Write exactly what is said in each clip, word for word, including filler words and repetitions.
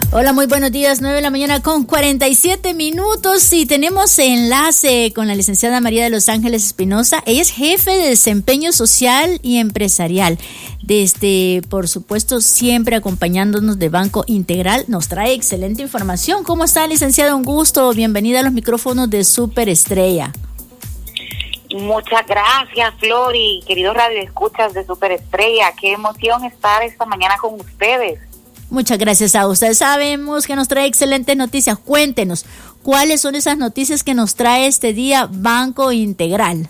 Hola, muy buenos días, nueve de la mañana con cuarenta y siete minutos y tenemos enlace con la licenciada María de los Ángeles Espinosa. Ella es jefe de desempeño social y empresarial. Desde, por supuesto, siempre acompañándonos de Banco Integral, nos trae excelente información. ¿Cómo está, licenciada? Un gusto, bienvenida a los micrófonos de Superestrella. Muchas gracias, Flor, y queridos radioescuchas de Superestrella. Qué emoción estar esta mañana con ustedes. Muchas gracias a usted. Sabemos que nos trae excelentes noticias. Cuéntenos, ¿cuáles son esas noticias que nos trae este día Banco Integral?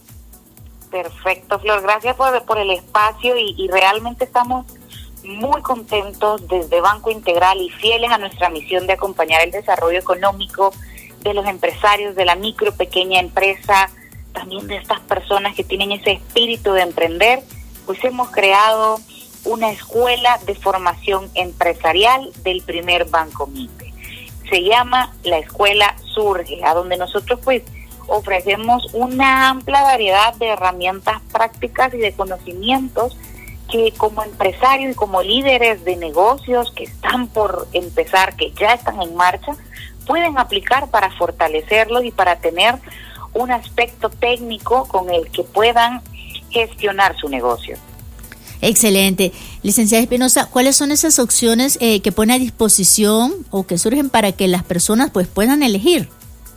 Perfecto, Flor. Gracias por, por el espacio y, y realmente estamos muy contentos desde Banco Integral y fieles a nuestra misión de acompañar el desarrollo económico de los empresarios, de la micro, pequeña empresa, también de estas personas que tienen ese espíritu de emprender. Pues hemos creado una escuela de formación empresarial del primer Banco MIPE. Se llama la Escuela Surge, a donde nosotros pues ofrecemos una amplia variedad de herramientas prácticas y de conocimientos que como empresarios y como líderes de negocios que están por empezar, que ya están en marcha, pueden aplicar para fortalecerlos y para tener un aspecto técnico con el que puedan gestionar su negocio. Excelente. Licenciada Espinosa, ¿cuáles son esas opciones eh, que pone a disposición o que surgen para que las personas pues puedan elegir?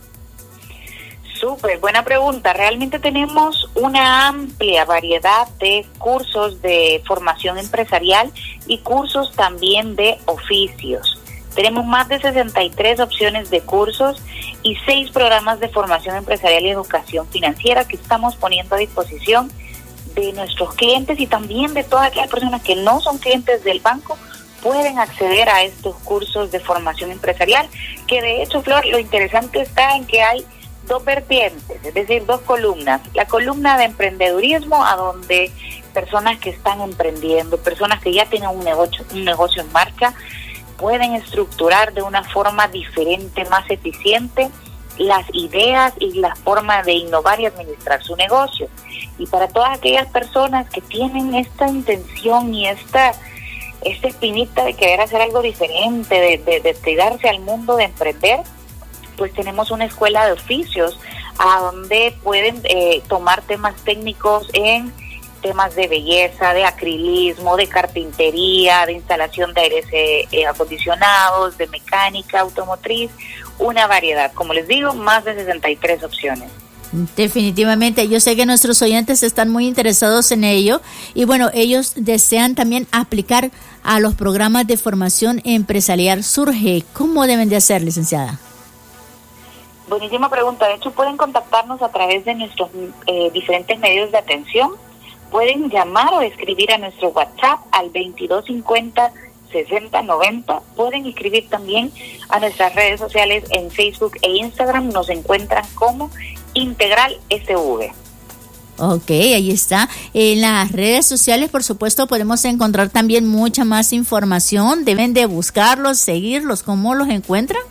Súper, buena pregunta. Realmente tenemos una amplia variedad de cursos de formación empresarial y cursos también de oficios. Tenemos más de sesenta y tres opciones de cursos y seis programas de formación empresarial y educación financiera que estamos poniendo a disposición de nuestros clientes y también de todas aquellas personas que no son clientes del banco pueden acceder a estos cursos de formación empresarial, que de hecho, Flor, lo interesante está en que hay dos vertientes, es decir, dos columnas. La columna de emprendedurismo, a donde personas que están emprendiendo, personas que ya tienen un negocio, un negocio en marcha, pueden estructurar de una forma diferente, más eficiente, las ideas y la forma de innovar y administrar su negocio. Y para todas aquellas personas que tienen esta intención y esta, esta espinita de querer hacer algo diferente, de, de, de tirarse al mundo de emprender, pues tenemos una escuela de oficios a donde pueden eh, tomar temas técnicos en temas de belleza, de acrilismo, de carpintería, de instalación de aires eh, eh, acondicionados, de mecánica automotriz, una variedad. Como les digo, más de sesenta y tres opciones. Definitivamente, yo sé que nuestros oyentes están muy interesados en ello y bueno, ellos desean también aplicar a los programas de formación empresarial Surge. ¿Cómo deben de hacer, licenciada? Buenísima pregunta. De hecho, pueden contactarnos a través de nuestros eh, diferentes medios de atención. Pueden llamar o escribir a nuestro WhatsApp al veintidós cincuenta sesenta noventa. Pueden escribir también a nuestras redes sociales en Facebook e Instagram. Nos encuentran como Integral S V. Ok, ahí está. En las redes sociales, por supuesto, podemos encontrar también mucha más información. Deben de buscarlos, seguirlos. ¿Cómo los encuentran?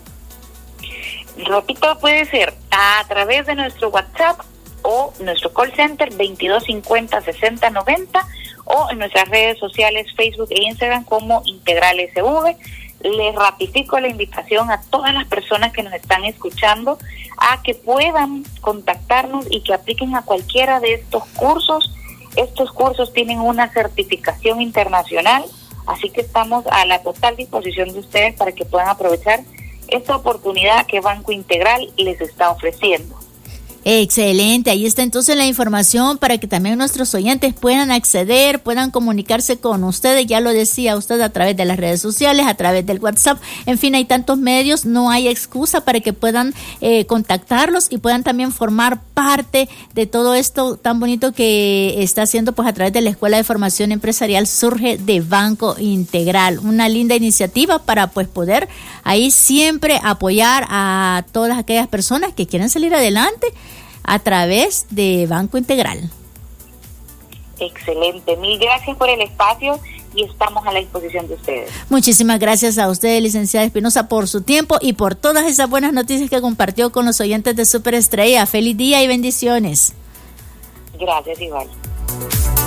Repito, puede ser a través de nuestro WhatsApp o nuestro call center veintidós cincuenta sesenta noventa o en nuestras redes sociales Facebook e Instagram como Integral S V. Les ratifico la invitación a todas las personas que nos están escuchando a que puedan contactarnos y que apliquen a cualquiera de estos cursos. Estos cursos tienen una certificación internacional, así que estamos a la total disposición de ustedes para que puedan aprovechar esta oportunidad que Banco Integral les está ofreciendo. Excelente, ahí está entonces la información para que también nuestros oyentes puedan acceder, puedan comunicarse con ustedes, ya lo decía usted, a través de las redes sociales, a través del WhatsApp, en fin, hay tantos medios, no hay excusa para que puedan eh, contactarlos y puedan también formar parte de todo esto tan bonito que está haciendo pues a través de la Escuela de Formación Empresarial Surge de Banco Integral, una linda iniciativa para pues poder ahí siempre apoyar a todas aquellas personas que quieren salir adelante a través de Banco Integral. Excelente, mil gracias por el espacio y estamos a la disposición de ustedes. Muchísimas gracias a usted, licenciada Espinosa, por su tiempo y por todas esas buenas noticias que compartió con los oyentes de Superestrella. Feliz día y bendiciones. Gracias, igual.